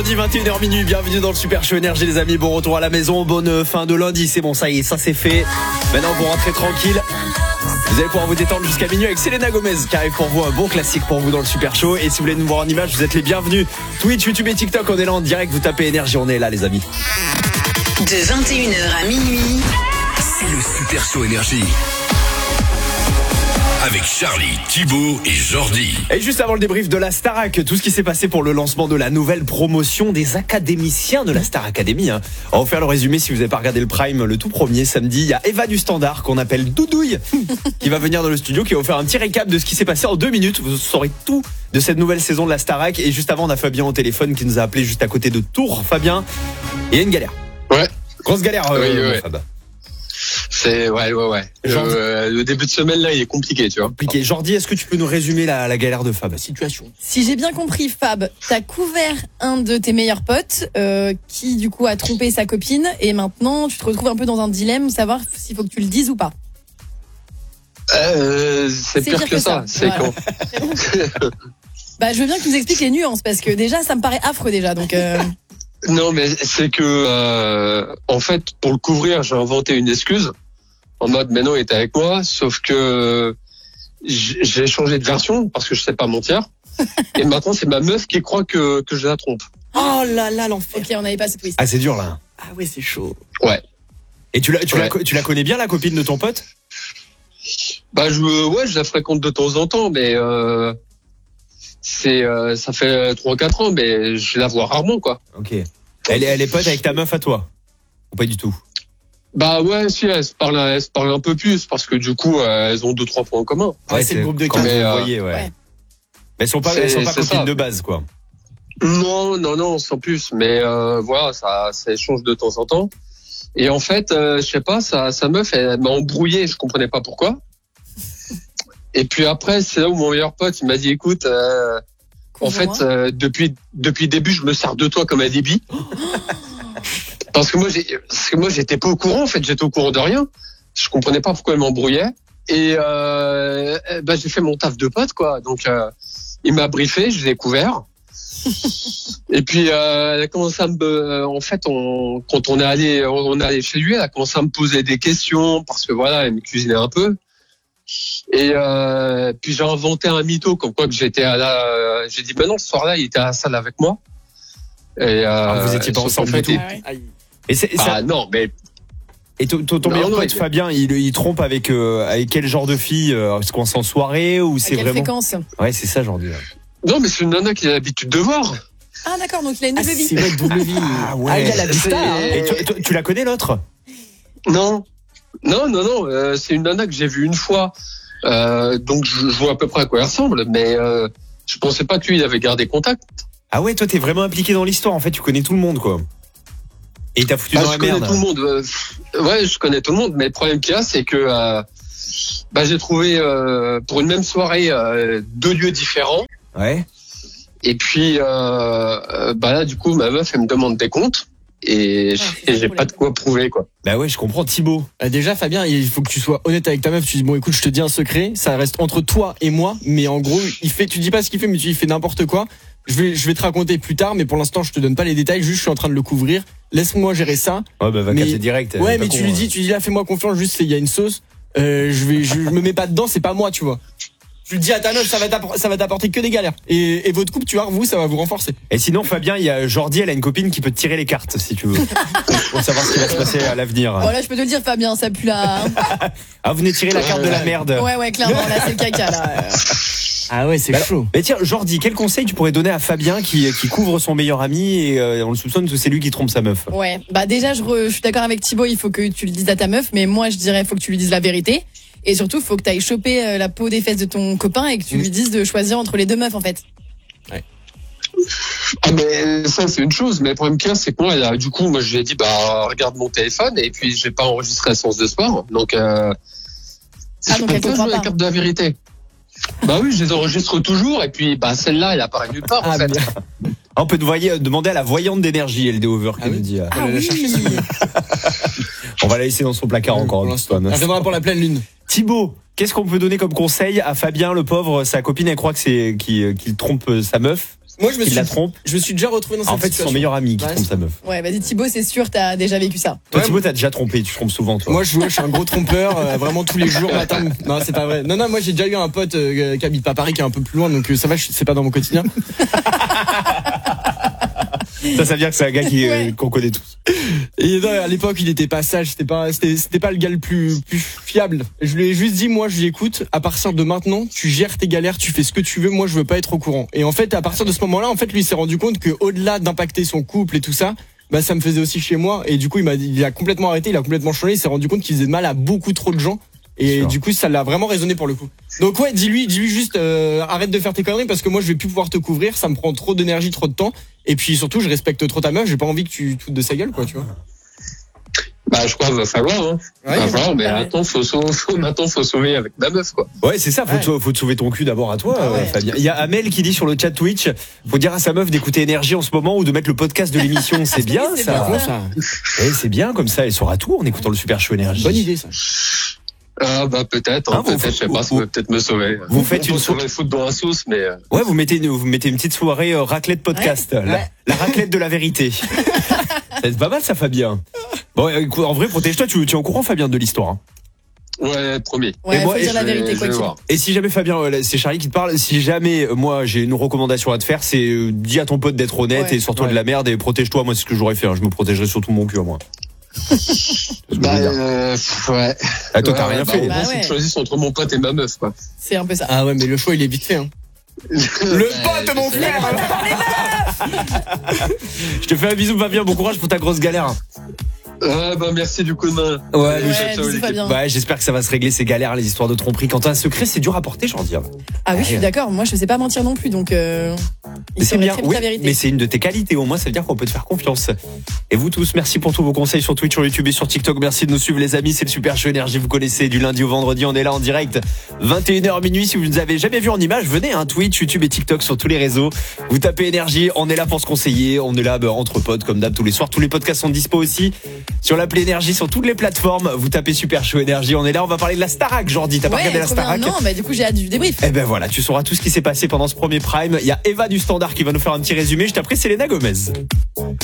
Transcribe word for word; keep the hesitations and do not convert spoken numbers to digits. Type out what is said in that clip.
vingt et une heures minuit, bienvenue dans le Super Show Énergie les amis, bon retour à la maison, bonne fin de lundi, c'est bon, ça y est, ça c'est fait. Maintenant vous rentrez tranquille, vous allez pouvoir vous détendre jusqu'à minuit avec Selena Gomez qui arrive pour vous, un bon classique pour vous dans le Super Show. Et si vous voulez nous voir en image, vous êtes les bienvenus. Twitch, YouTube et TikTok, on est là en direct, vous tapez Énergie, on est là les amis. De vingt et une heures à minuit, c'est le Super Show Énergie. Avec Charlie, Thibaut et Jordi. Et juste avant le débrief de la Starac, tout ce qui s'est passé pour le lancement de la nouvelle promotion des académiciens de la Star Academy. Hein. On va vous faire le résumé si vous n'avez pas regardé le Prime le tout premier samedi. Il y a Eva du Standard qu'on appelle Doudouille qui va venir dans le studio, qui va vous faire un petit récap de ce qui s'est passé en deux minutes. Vous saurez tout de cette nouvelle saison de la Starac. Et juste avant, on a Fabien au téléphone qui nous a appelé juste à côté de Tours. Fabien, il y a une galère. Ouais. Grosse galère, oui, euh, ouais. Fab. C'est ouais ouais ouais. Jordi... Euh, le début de semaine là, il est compliqué, tu vois. Compliqué. Jordi, est-ce que tu peux nous résumer la, la galère de Fab, la situation? Si j'ai bien compris, Fab, t'as couvert un de tes meilleurs potes euh, qui du coup a trompé sa copine et maintenant tu te retrouves un peu dans un dilemme, savoir s'il faut que tu le dises ou pas. Euh, c'est, c'est pire, pire que, que ça. ça. C'est voilà. Con. Bah, je veux bien que tu nous expliques les nuances parce que déjà, ça me paraît affreux déjà. Donc. Euh... Non, mais c'est que euh, en fait, pour le couvrir, j'ai inventé une excuse. En mode, mais non, il était avec moi, sauf que j'ai changé de version parce que je sais pas mentir. Et maintenant, c'est ma meuf qui croit que, que je la trompe. Oh là là, l'enfer. Ok, on n'avait pas ce twist. Ah, c'est dur là. Ah ouais, c'est chaud. Ouais. Et tu la, tu, ouais. la, tu la connais bien, la copine de ton pote? Bah, je, ouais, je la fréquente de temps en temps, mais euh, c'est, euh, ça fait trois quatre ans, mais je la vois rarement, quoi. Ok. Elle est, elle est pote avec ta meuf à toi? Ou pas du tout? Bah ouais, si, elles se parlent, elles se parlent un peu plus parce que du coup, euh, elles ont deux trois points en commun. Ouais, ouais c'est, c'est le groupe de quatre, vous euh, voyez, ouais. ouais. Mais elles sont pas, elles sont pas copines ça. de base, quoi. Non, non, non, sans plus. Mais euh, voilà, ça, ça échange de temps en temps. Et en fait, euh, je sais pas, sa, sa meuf, elle, elle m'a embrouillé, je comprenais pas pourquoi. Et puis après, c'est là où mon meilleur pote, il m'a dit, écoute, euh, en fait, euh, depuis depuis le début, je me sers de toi comme un débit. Parce que moi, j'ai, parce que moi, j'étais pas au courant. En fait, j'étais au courant de rien. Je comprenais pas pourquoi elle m'embrouillait. Et euh, bah, j'ai fait mon taf de pote, quoi. Donc, euh, il m'a briefé, je l'ai couvert. Et puis, euh, elle a commencé à me, euh, en fait, on, quand on est allé, on est allé chez lui, elle a commencé à me poser des questions parce que voilà, elle me cuisinait un peu. Et euh, puis j'ai inventé un mytho comme quoi que j'étais à la, euh, j'ai dit, ben non, ce soir-là, il était à la salle avec moi. Et euh, ah, vous étiez pas ensemble du tout. Ah ouais. Et c'est, ah ça... non, mais et ton, ton meilleur pote il... Fabien, il, il trompe avec euh, avec quel genre de fille? Est-ce qu'on s'en en soirée ou c'est quelle vraiment fréquence? Ouais, c'est ça, Jordi. Non, mais c'est une nana qui a l'habitude de voir. Ah d'accord, donc il a une double ah, vie. C'est vrai, double vie. Ah ouais. Ah, il a la vista. Hein. Et tu, tu, tu la connais l'autre? Non, non, non, non. Euh, c'est une nana que j'ai vue une fois. Euh, donc je, je vois à peu près à quoi elle ressemble, mais euh, je pensais pas que lui il avait gardé contact. Ah ouais, toi t'es vraiment impliqué dans l'histoire. En fait, tu connais tout le monde, quoi. Et il t'a foutu bah, dans la merde. Je connais tout le monde. Euh, ouais, je connais tout le monde. Mais le problème qu'il y a, c'est que euh, bah, j'ai trouvé euh, pour une même soirée euh, deux lieux différents. Ouais. Et puis euh, bah là, du coup, ma meuf, elle me demande des comptes. Et ouais, j'ai pas de quoi prouver, quoi. Bah ouais, je comprends, Thibaut. Euh, déjà, Fabien, il faut que tu sois honnête avec ta meuf. Tu dis, bon, écoute, je te dis un secret, ça reste entre toi et moi, mais en gros, il fait, tu dis pas ce qu'il fait, mais tu il fait n'importe quoi. Je vais, je vais te raconter plus tard, mais pour l'instant, je te donne pas les détails, juste je suis en train de le couvrir. Laisse-moi gérer ça. Ouais, bah, va mais, casser direct. Ouais, mais con, tu lui dis, tu dis là, fais-moi confiance, juste, il y a une sauce, euh, je vais, je, je me mets pas dedans, c'est pas moi, tu vois. Tu le dis à ta meuf, ça va t'apporter, ça va t'apporter que des galères. Et, et votre couple, tu vois, vous, ça va vous renforcer. Et sinon, Fabien, il y a Jordi, elle a une copine qui peut te tirer les cartes, si tu veux. Pour savoir ce qui va se passer à l'avenir. Voilà, je peux te le dire, Fabien, ça pue là. Ah, vous venez tirer la carte de la merde. Ouais, ouais, clairement, là, c'est le caca, là. Ah ouais, c'est bah, chaud. Mais tiens, Jordi, quel conseil tu pourrais donner à Fabien qui, qui couvre son meilleur ami et euh, on le soupçonne que c'est lui qui trompe sa meuf? Ouais, bah déjà, je, re, je suis d'accord avec Thibaut, il faut que tu le dises à ta meuf, mais moi, je dirais, il faut que tu lui dises la vérité. Et surtout, il faut que tu ailles choper la peau des fesses de ton copain et que tu lui dises de choisir entre les deux meufs, en fait. Ouais. Ah, mais ça, c'est une chose. Mais le problème qu'il y a, c'est que moi, là, du coup, moi, je lui ai dit, bah, regarde mon téléphone. Et puis, j'ai pas enregistré la séance de sport. Donc, euh, ah, donc elle peux pas jouer la carte de la vérité. Bah oui, je les enregistre toujours. Et puis, bah, celle-là, elle apparaît nulle part, ah, en fait. Bien. On peut te demander à la voyante d'énergie, L D Over, qui ah nous oui. dit. Ah, ah oui. On va la laisser dans son placard oui, encore. Elle viendra pour la pleine lune. Thibaut, qu'est-ce qu'on peut donner comme conseil à Fabien, le pauvre? Sa copine, elle croit que c'est qu'il, qu'il trompe sa meuf. Moi, je me qui suis, la trompe. je me suis déjà retrouvé dans cette En fait, c'est situation. son meilleur ami qui Ouais, trompe c'est- sa meuf. Ouais, vas-y Thibaut, c'est sûr, t'as déjà vécu ça. Toi, Ouais, Thibaut, t'as déjà trompé, tu trompes souvent, toi. Moi, je, ouais, je suis un gros trompeur, euh, vraiment tous les jours, matin. Non, c'est pas vrai. Non, non, moi, j'ai déjà eu un pote euh, qui habite pas Paris, qui est un peu plus loin, donc euh, ça va, je- c'est pas dans mon quotidien. Ça, ça veut dire que c'est un gars qui, euh, Ouais. qu'on connaît tous. Et non, à l'époque, il était pas sage, c'était pas, c'était, c'était pas le gars le plus, plus fiable. Je lui ai juste dit, moi, je lui écoute, à partir de maintenant, tu gères tes galères, tu fais ce que tu veux, moi, je veux pas être au courant. Et en fait, à partir de ce moment-là, en fait, lui, il s'est rendu compte que, au-delà d'impacter son couple et tout ça, bah, ça me faisait aussi chez moi. Et du coup, il m'a, il a complètement arrêté, il a complètement changé, il s'est rendu compte qu'il faisait de mal à beaucoup trop de gens. Et Sûr. du coup, ça l'a vraiment résonné pour le coup. Donc ouais, dis-lui, dis-lui juste, euh, arrête de faire tes conneries parce que moi, je vais plus pouvoir te couvrir, ça me prend trop d'énergie, trop de temps. Et puis surtout, je respecte trop ta meuf, j'ai pas envie que tu te foutes de sa gueule, quoi, tu vois. Bah, je crois qu'il va falloir, hein. Ouais, va falloir, mais ouais. maintenant, faut sauver, faut, maintenant, faut sauver avec ma meuf, quoi. Ouais, c'est ça, faut, Ouais. te, faut te sauver ton cul d'abord à toi, Ah ouais. euh, Fabien. Il y a Amel qui dit sur le chat Twitch, faut dire à sa meuf d'écouter Énergie en ce moment ou de mettre le podcast de l'émission. C'est bien, c'est ça. bien Bon, ça. Ouais, c'est bien, comme ça, elle saura tout en écoutant le Super Show Énergie. Bonne idée, ça. Ah, bah, peut-être, Ah, hein, vous- peut-être, je sais vous- pas, ça peut peut-être me sauver. vous faites On une peut sau- sauver foutre dans la sauce, mais, euh, Ouais, vous mettez une, vous mettez une petite soirée euh, raclette podcast. La, Ouais. la raclette de la vérité. C'est pas mal, ça, Fabien. Bon, écoute, en vrai, protège-toi, tu, tu es au courant, Fabien, de l'histoire. hein. ouais, promis. Ouais, Et faut moi, dire et la Je vais- vérité, je quoi vais qu'il. voir. Et si jamais, Fabien, euh, c'est Charlie qui te parle, si jamais, euh, moi, j'ai une recommandation à te faire, c'est euh, dis à ton pote d'être honnête Ouais. et surtout Ouais. de la merde et protège-toi. Moi, c'est ce que j'aurais fait. hein. Je me protégerais surtout mon cul à moi. C'est ce que je Bah, veux dire. euh, pff, ouais. Ah, toi, t'as Ouais, rien bah, fait. au moins, Bah, faut ouais. que je choisisse entre mon pote et ma meuf, quoi. C'est un peu ça. Ah ouais, mais le choix, il est vite fait, hein. Le pote, mon frère. Je te fais un bisou, Fabien. Bon courage pour ta grosse galère. Ah, bah, merci du coup de main. Ouais, Ouais, ciao, ciao, bisous l'équipe. Fabien. Ouais, j'espère que ça va se régler ces galères, les histoires de tromperie. Quand t'as un secret, c'est dur à porter, j'en dis. Ah oui, je suis d'accord. Moi, je sais pas mentir non plus, donc. Euh, Mais il c'est saurait bien, très vite oui, la vérité. mais c'est une de tes qualités. Au moins, ça veut dire qu'on peut te faire confiance. Et vous tous, merci pour tous vos conseils sur Twitch, sur YouTube et sur TikTok. Merci de nous suivre, les amis. C'est le Super Show Énergie. Vous connaissez, du lundi au vendredi, on est là en direct. vingt et une heures minuit. Si vous ne nous avez jamais vu en image, venez, hein, Twitch, YouTube et TikTok sur tous les réseaux. Vous tapez Énergie. On est là pour se conseiller. On est là, bah, entre potes, comme d'hab, tous les soirs. Tous les podcasts sont dispo aussi sur l'appli Énergie, sur toutes les plateformes. Vous tapez Super Show Énergie. On est là. On va parler de la Starac, Jordi. T'as pas Ouais, regardé la trop bien. Starac? Non, bah du coup, j'ai hâte du débrief. Eh ben voilà, tu sauras tout ce qui s'est passé pendant ce premier prime. Il y a Eva du Standard qui va nous faire un petit résumé. Juste après, c'est Selena Gomez.